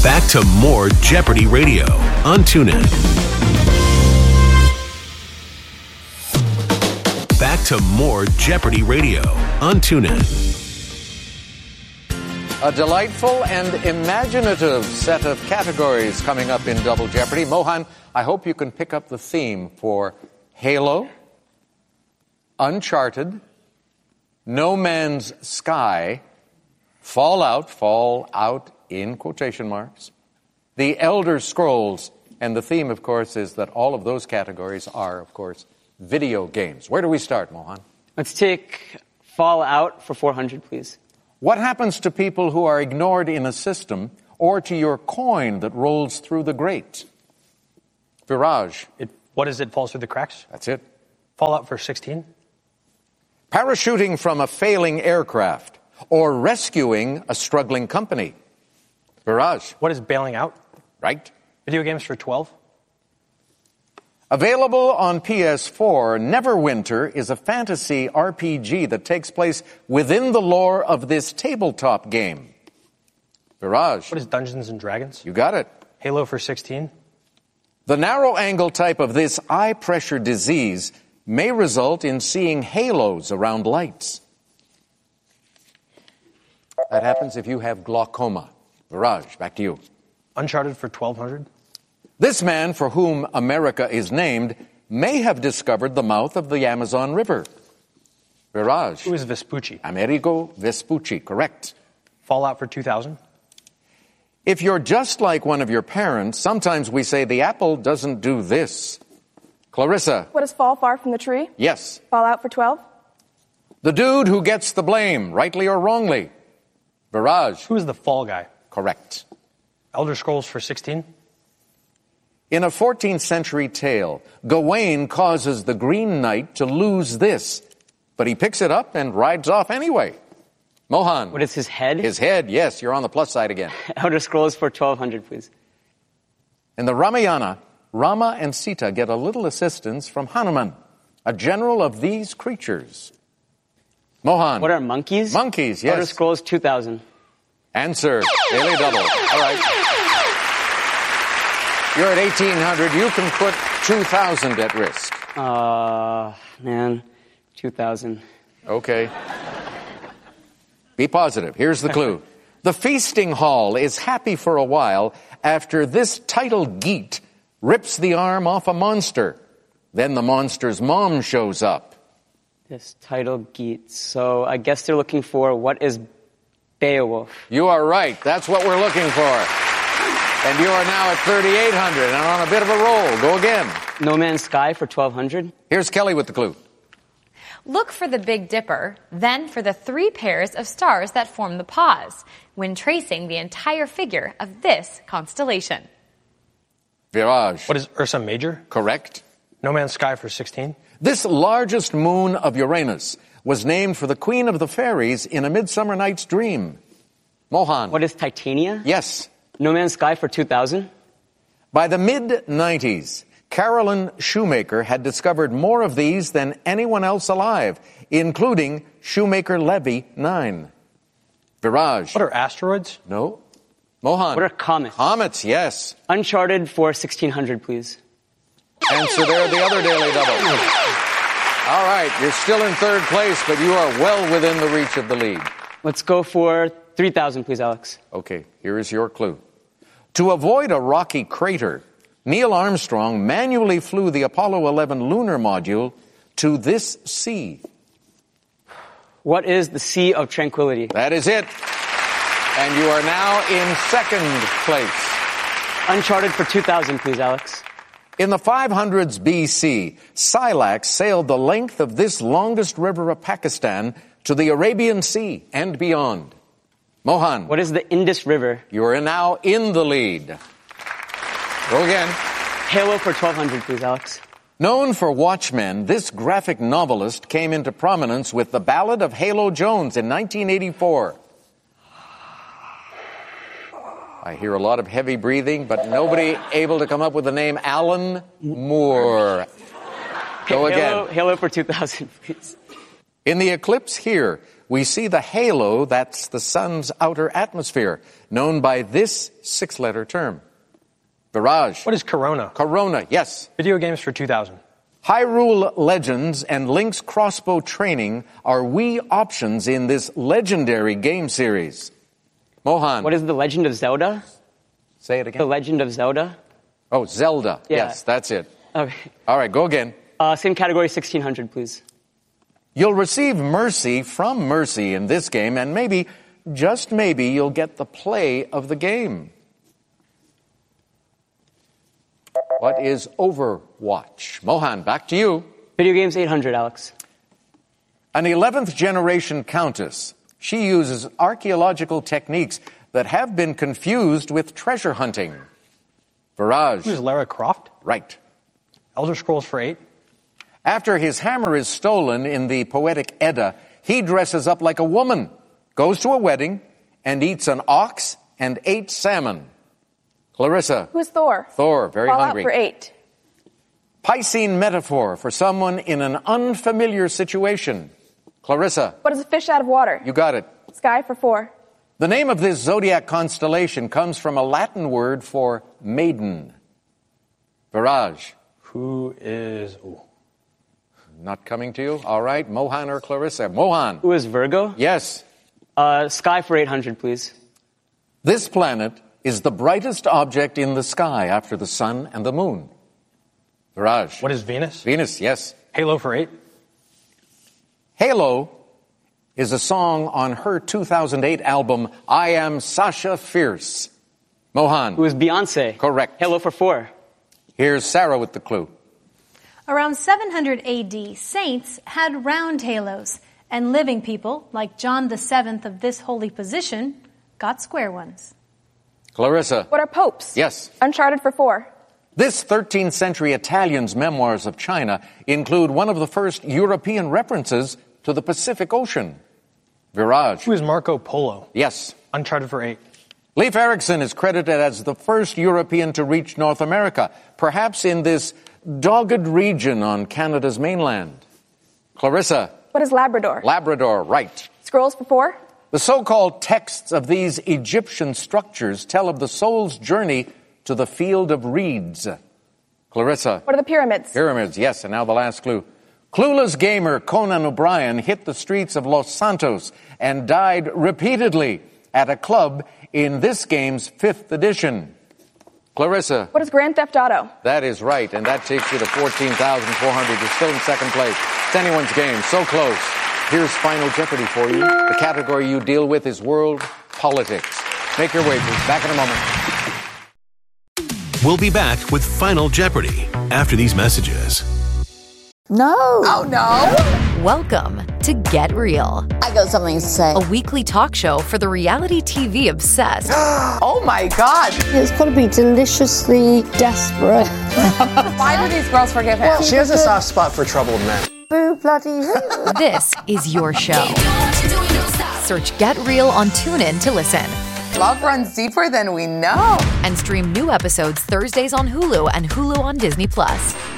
Back to more Jeopardy Radio on TuneIn. Back to more Jeopardy Radio on TuneIn. A delightful and imaginative set of categories coming up in Double Jeopardy. Mohan, I hope you can pick up the theme for Halo, Uncharted, No Man's Sky, Fallout in quotation marks, The Elder Scrolls, and the theme, of course, is that all of those categories are, of course, video games. Where do we start, Mohan? Let's take Fallout for 400, please. What happens to people who are ignored in a system or to your coin that rolls through the grate? Viraj. What is it falls through the cracks? That's it. Fallout for 16. Parachuting from a failing aircraft or rescuing a struggling company. Viraj. What is bailing out? Right. Video games for 12. Available on PS4, Neverwinter is a fantasy RPG that takes place within the lore of this tabletop game. Viraj. What is Dungeons and Dragons? You got it. Halo for 16. The narrow angle type of this eye pressure disease may result in seeing halos around lights. That happens if you have glaucoma. Viraj, back to you. Uncharted for 1200. This man, for whom America is named, may have discovered the mouth of the Amazon River. Viraj. Who is Vespucci? Amerigo Vespucci, correct. Fallout for 2000. If you're just like one of your parents, sometimes we say the apple doesn't do this. Clarissa. What does fall far from the tree? Yes. Fallout for 12. The dude who gets the blame, rightly or wrongly. Viraj. Who is the fall guy? Correct. Elder Scrolls for 16. In a 14th century tale, Gawain causes the Green Knight to lose this, but he picks it up and rides off anyway. Mohan. What is his head? His head, yes, you're on the plus side again. Elder Scrolls for 1200, please. In the Ramayana, Rama and Sita get a little assistance from Hanuman, a general of these creatures. Mohan. What are monkeys? Monkeys, yes. Elder Scrolls 2000. Answer. Daily double. All right. You're at 1,800. You can put 2,000 at risk. Man, 2000. Okay. Be positive. Here's the clue. The feasting hall is happy for a while after this title geet rips the arm off a monster. Then the monster's mom shows up. This title geet. So I guess they're looking for what is Beowulf. You are right. That's what we're looking for. And you are now at 3,800 and on a bit of a roll. Go again. No Man's Sky for 1200. Here's Kelly with the clue. Look for the Big Dipper, then for the 3 pairs of stars that form the pause when tracing the entire figure of this constellation. Viraj. What is Ursa Major? Correct. No Man's Sky for 16. This largest moon of Uranus was named for the Queen of the Fairies in A Midsummer Night's Dream. Mohan. What is Titania? Yes. No Man's Sky for 2000. By the mid-90s, Carolyn Shoemaker had discovered more of these than anyone else alive, including Shoemaker-Levy 9. Viraj. What are asteroids? No. Mohan. What are comets? Comets, yes. Uncharted for 1600, please. Answer there, the other daily double. All right, you're still in third place, but you are well within the reach of the lead. Let's go for 3000, please, Alex. Okay, here is your clue. To avoid a rocky crater, Neil Armstrong manually flew the Apollo 11 lunar module to this sea. What is the Sea of Tranquility? That is it. And you are now in second place. Uncharted for 2000, please, Alex. In the 500s BC, Silax sailed the length of this longest river of Pakistan to the Arabian Sea and beyond. Mohan. What is the Indus River? You are now in the lead. Go again. Halo for 1200, please, Alex. Known for Watchmen, this graphic novelist came into prominence with The Ballad of Halo Jones in 1984. I hear a lot of heavy breathing, but nobody able to come up with the name Alan Moore. Go again. Halo for 2000, please. In the eclipse here, we see the halo that's the sun's outer atmosphere, known by this 6-letter term. Viraj. What is Corona? Corona, yes. Video games for 2000. Hyrule Legends and Link's crossbow training are Wii options in this legendary game series. Mohan. What is The Legend of Zelda? Say it again. The Legend of Zelda? Oh, Zelda. Yeah. Yes, that's it. Okay. All right, go again. Same category, 1600, please. You'll receive Mercy from Mercy in this game, and maybe, just maybe, you'll get the play of the game. What is Overwatch? Mohan, back to you. Video games, 800, Alex. An 11th generation countess. She uses archaeological techniques that have been confused with treasure hunting. Viraj. Who's Lara Croft? Right. Elder Scrolls for 8. After his hammer is stolen in the Poetic Edda, he dresses up like a woman, goes to a wedding, and eats an ox and 8 salmon. Clarissa. Who's Thor? Thor, very Fallout hungry. for 8. Piscine metaphor for someone in an unfamiliar situation. Clarissa. What is a fish out of water? You got it. Sky for 4. The name of this zodiac constellation comes from a Latin word for maiden. Viraj. Who is... Ooh. Not coming to you? All right. Mohan or Clarissa? Mohan. Who is Virgo? Yes. Sky for 800, please. This planet is the brightest object in the sky after the sun and the moon. Viraj. What is Venus? Venus, yes. Halo for 8. Halo is a song on her 2008 album, I Am Sasha Fierce. Mohan. Who is Beyonce? Correct. Halo for 4. Here's Sarah with the clue. Around 700 AD, saints had round halos, and living people, like John VII of this holy position, got square ones. Clarissa. What are popes? Yes. Uncharted for 4. This 13th century Italian's memoirs of China include one of the first European references to the Pacific Ocean. Viraj. Who is Marco Polo? Yes. Uncharted for 8. Leif Erikson is credited as the first European to reach North America, perhaps in this dogged region on Canada's mainland. Clarissa. What is Labrador? Labrador, right. Scrolls for 4. The so-called texts of these Egyptian structures tell of the soul's journey to the field of reeds. Clarissa. What are the pyramids? Pyramids, yes, and now the last clue. Clueless gamer Conan O'Brien hit the streets of Los Santos and died repeatedly at a club in this game's 5th edition. Clarissa. What is Grand Theft Auto? That is right, and that takes you to 14,400. You're still in second place. It's anyone's game, so close. Here's Final Jeopardy for you. The category you deal with is world politics. Make your wagers. Back in a moment. We'll be back with Final Jeopardy after these messages. No. Oh, no. Welcome to Get Real, I got something to say. a weekly talk show for the reality TV obsessed. Oh, my God. It's got to be deliciously desperate. Why do these girls forgive him? She has a soft spot for troubled men. Boo bloody hoo. This is your show. Search Get Real on TuneIn to listen. Love runs deeper than we know. And stream new episodes Thursdays on Hulu and Hulu on Disney+.